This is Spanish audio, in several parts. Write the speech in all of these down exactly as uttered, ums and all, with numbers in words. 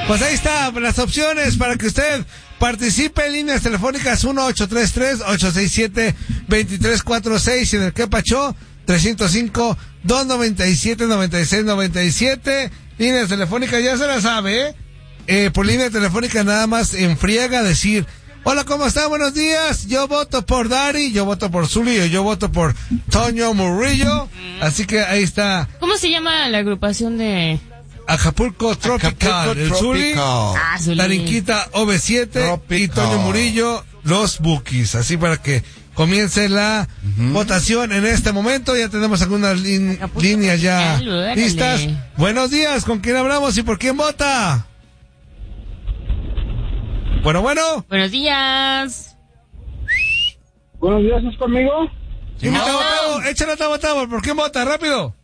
Pues ahí está, las opciones para que usted participe en líneas telefónicas uno ocho tres tres, ocho seis siete, dos tres cuatro seis y en el que pachó tres cero cinco, dos nueve siete, nueve seis nueve siete. Líneas telefónicas, ya se la sabe, ¿eh? Eh, por línea telefónica nada más en friega decir: hola, ¿cómo está? Buenos días. Yo voto por Dari, yo voto por Zuli, o yo voto por Toño Murillo. Así que ahí está. ¿Cómo se llama la agrupación de Acapulco Tropical? Acapulco el Zuli, Ah, Zuli. Tarinquita O V siete Tropical. y Toño Murillo, los Bookies. Así para que comience la uh-huh. votación en este momento. Ya tenemos algunas lin- líneas ya Órale. listas. Buenos días, ¿con quién hablamos y por quién vota? Bueno, bueno. Buenos días. Buenos días, ¿es conmigo? Sí, No. Tabo, Tabo, échale a Tabo, Tabo. ¿Por quién vota? Rápido.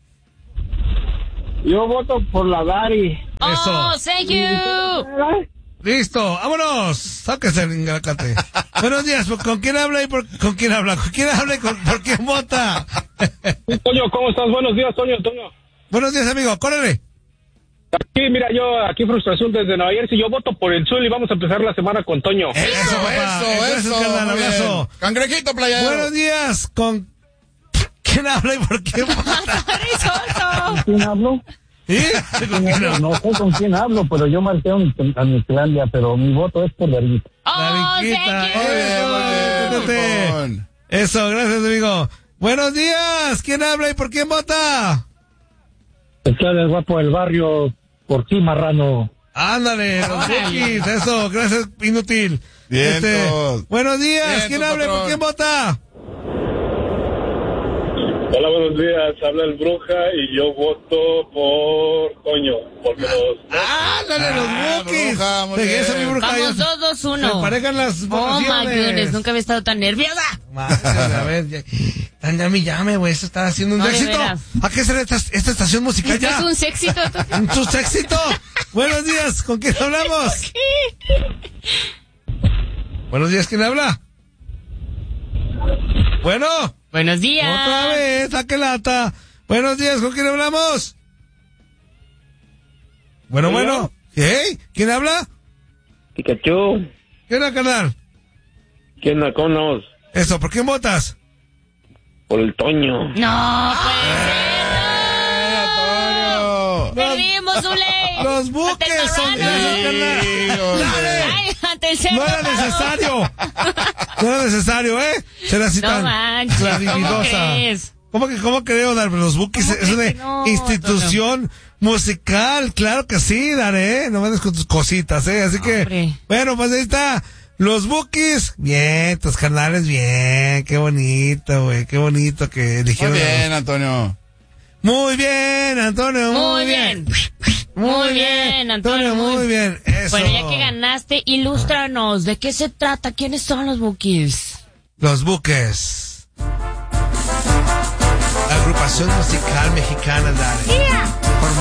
Yo voto por la Dari. Oh, Eso. thank you. Listo, vámonos. Sáquese el ingracate. Buenos días, ¿con quién habla y por, con quién habla? ¿Con quién habla y con, por quién vota? Toño, ¿cómo estás? Buenos días, Toño, Toño. Buenos días, amigo, córrele. Aquí, mira, yo, aquí frustración desde Nueva Jersey. Yo voto por el Zuli y vamos a empezar la semana con Toño. Eso, Eso, papá. eso, Gracias, eso. carnal, muy abrazo. bien. Cangrejito playero. Buenos días, ¿con quién habla y por quién vota? ¿Con quién hablo? ¿Sí? ¿Con quién habla? No sé con quién hablo, pero yo marqué a Mixlandia, pero mi voto es por Dari. Oh, La Viquita. thank you. Muy bien, muy bien, Eso, muy bien. Eso, gracias, amigo. Buenos días, ¿quién habla y por quién vota? Está el guapo del barrio, por ti, marrano. Ándale, los Bookies, eso, gracias, inútil. Bien, todos. buenos días, Bien, ¿quién tu habla y por patrón. quién vota? Hola, buenos días. Habla el Bruja y yo voto por Toño, porque los... Ándale, los Ah, Bookies. Bruja, muy De eso, bien. mi Bruja, Vamos, ya dos, dos, se uno. emparejan las Oh, my votaciones. goodness, nunca había estado tan nerviosa. Madre, a ver, ya, tan llame, llame, güey, esto está haciendo un No, de éxito. veras. ¿A qué será esta, esta estación musical Esto ya? es un sexito. ¿Un sus éxito? Buenos días, ¿con quién hablamos? Buenos días, ¿quién habla? Bueno, Buenos días. otra vez, saque lata. Buenos días, ¿con quién hablamos? Bueno, bueno, ¿qué? ¿Quién habla? Pikachu, ¿Quién habla, canal? ¿quién la conoce? Eso, ¿por quién votas? Por el Toño. No, puede Eh, ser. Antonio. Perdimos, Zule. Los buques son Ante el esos, Sí, carnal. hombre. ¡Dale! Ay, ante el cerdo. No era necesario. No era necesario, ¿eh? Ser así No tan manches, ¿cómo clarividosa. crees? ¿Cómo que, cómo creo, Dar? Los Bookies ¿Cómo es crees una que no, institución musical, claro que sí, Dar, ¿eh? No mandes con tus cositas, ¿eh? Así que, Hombre. bueno, pues ahí está. Los Bookies, bien, tus canales, bien, qué bonito, güey, qué bonito que Muy eligieron. a bien, los- Antonio. Muy bien, Antonio, muy, Muy bien. Muy bien, Antonio. muy bien, eso. Bueno, ya que ganaste, ilústranos. ¿De qué se trata? ¿Quiénes son los Bookies? Los Buques. Agrupación musical mexicana, dale.